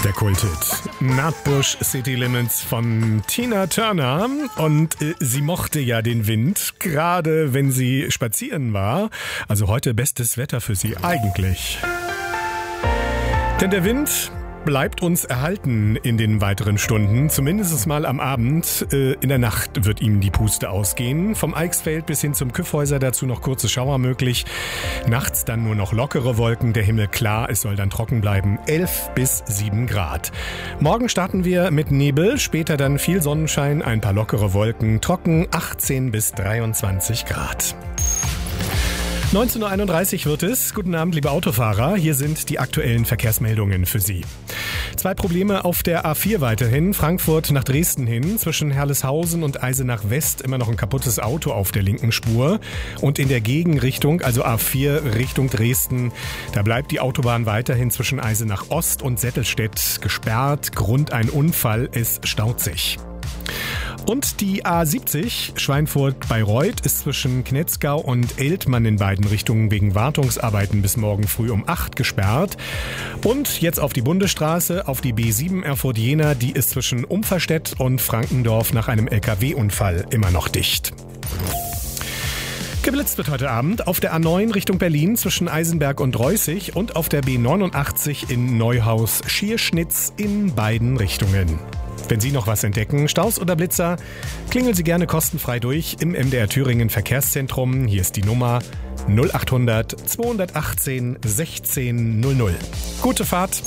Der Kulthit Nutbush City Limits von Tina Turner. Und sie mochte ja den Wind, gerade wenn sie spazieren war. Also heute bestes Wetter für sie eigentlich. Denn der Wind bleibt uns erhalten in den weiteren Stunden, zumindest mal am Abend. In der Nacht wird ihm die Puste ausgehen. Vom Eichsfeld bis hin zum Kyffhäuser dazu noch kurze Schauer möglich. Nachts dann nur noch lockere Wolken, der Himmel klar, es soll dann trocken bleiben. 11 bis 7 Grad. Morgen starten wir mit Nebel, später dann viel Sonnenschein, ein paar lockere Wolken, trocken 18 bis 23 Grad. 19.31 Uhr wird es. Guten Abend, liebe Autofahrer. Hier sind die aktuellen Verkehrsmeldungen für Sie. 2 Probleme auf der A4 weiterhin. Frankfurt nach Dresden hin. Zwischen Herleshausen und Eisenach West immer noch ein kaputtes Auto auf der linken Spur. Und in der Gegenrichtung, also A4 Richtung Dresden, da bleibt die Autobahn weiterhin zwischen Eisenach Ost und Settelstedt gesperrt. Grund ein Unfall, es staut sich. Und die A70 Schweinfurt-Bayreuth ist zwischen Knetzgau und Eltmann in beiden Richtungen wegen Wartungsarbeiten bis morgen früh um 8 gesperrt. Und jetzt auf die Bundesstraße, auf die B7 Erfurt-Jena, die ist zwischen Umverstedt und Frankendorf nach einem LKW-Unfall immer noch dicht. Geblitzt wird heute Abend auf der A9 Richtung Berlin zwischen Eisenberg und Reußig und auf der B89 in Neuhaus-Schierschnitz in beiden Richtungen. Wenn Sie noch was entdecken, Staus oder Blitzer, klingeln Sie gerne kostenfrei durch im MDR Thüringen Verkehrszentrum. Hier ist die Nummer 0800 218 1600. Gute Fahrt.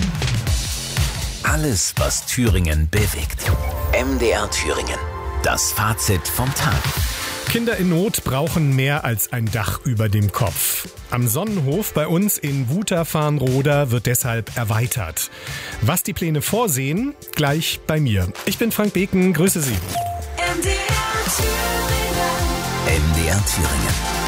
Alles, was Thüringen bewegt. MDR Thüringen. Das Fazit vom Tag. Kinder in Not brauchen mehr als ein Dach über dem Kopf. Am Sonnenhof bei uns in Wuther-Farnroda wird deshalb erweitert. Was die Pläne vorsehen, gleich bei mir. Ich bin Frank Beken, grüße Sie. MDR Thüringen.